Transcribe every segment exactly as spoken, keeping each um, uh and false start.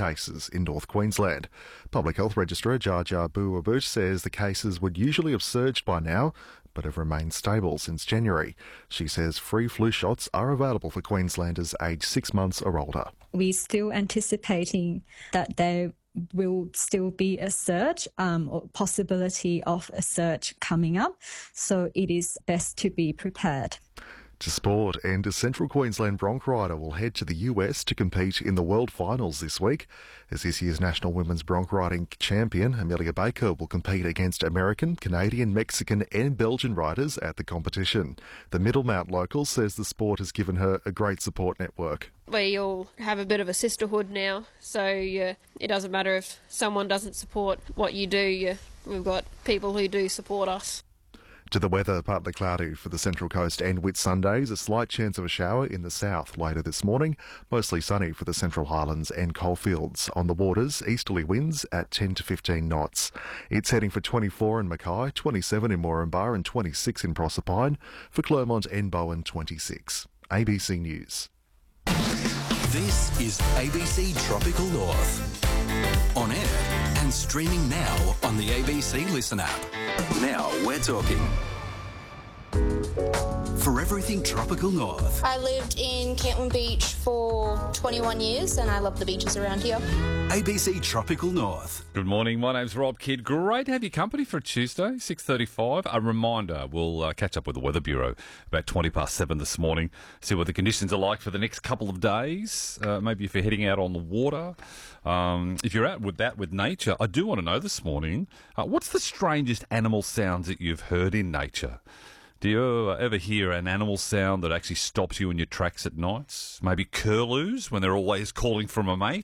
cases in North Queensland. Public Health Registrar Jar Jar Boo-Waboot says the cases would usually have surged by now, but have remained stable since January. She says free flu shots are available for Queenslanders aged six months or older. We're still anticipating that there will still be a surge um, or possibility of a surge coming up, so it is best to be prepared. To sport, and a Central Queensland bronc rider will head to the U S to compete in the World Finals this week, as this year's National Women's Bronc Riding champion, Amelia Baker, will compete against American, Canadian, Mexican and Belgian riders at the competition. The Middlemount local says the sport has given her a great support network. We all have a bit of a sisterhood now, so uh, it doesn't matter if someone doesn't support what you do, you, we've got people who do support us. To the weather, partly cloudy for the Central Coast and Whitsundays, a slight chance of a shower in the south later this morning, mostly sunny for the Central Highlands and coalfields. On the waters, easterly winds at ten to fifteen knots. It's heading for twenty-four in Mackay, twenty-seven in Moranbah and twenty-six in Proserpine. For Clermont and Bowen, twenty-six. A B C News. This is A B C Tropical North. On air and streaming now on the A B C Listen app. Now we're talking. For everything Tropical North. I lived in Cantwin Beach for twenty-one years and I love the beaches around here. A B C Tropical North. Good morning, my name's Rob Kidd. Great to have your company for a Tuesday, six thirty-five. A reminder, we'll uh, catch up with the Weather Bureau about twenty past seven this morning, see what the conditions are like for the next couple of days. Uh, maybe if you're heading out on the water, um, if you're out with that with nature. I do want to know this morning, uh, what's the strangest animal sounds that you've heard in nature? Do you ever hear an animal sound that actually stops you in your tracks at nights? Maybe curlews when they're always calling from a mate?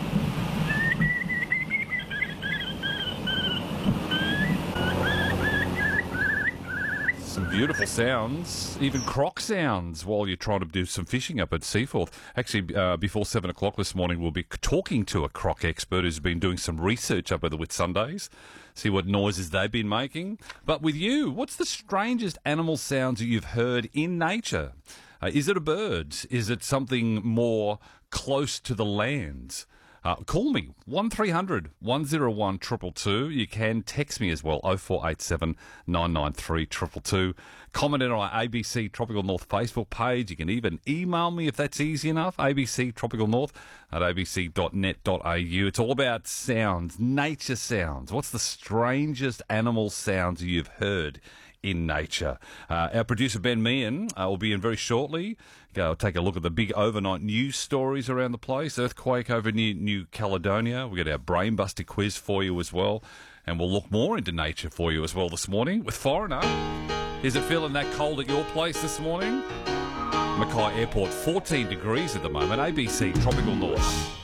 Some beautiful sounds, even croc sounds while you're trying to do some fishing up at Seaforth. Actually, uh, before seven o'clock this morning, we'll be talking to a croc expert who's been doing some research up at the Whitsundays, see what noises they've been making. But with you, what's the strangest animal sounds that you've heard in nature? Uh, is it a bird? Is it something more close to the land? Uh, call me, one three hundred one oh one two two two. You can text me as well, oh four eight seven nine nine three two two two. Comment it on our A B C Tropical North Facebook page. You can even email me if that's easy enough, A B C Tropical North at a b c dot net dot a u. It's all about sounds, nature sounds. What's the strangest animal sounds you've heard in nature? Uh, our producer Ben Meehan uh, will be in very shortly. Go take a look at the big overnight news stories around the place. Earthquake over near New Caledonia. We've got our Brainbuster quiz for you as well. And we'll look more into nature for you as well this morning with Foreigner. Is it feeling that cold at your place this morning? Mackay Airport, fourteen degrees at the moment. A B C Tropical North.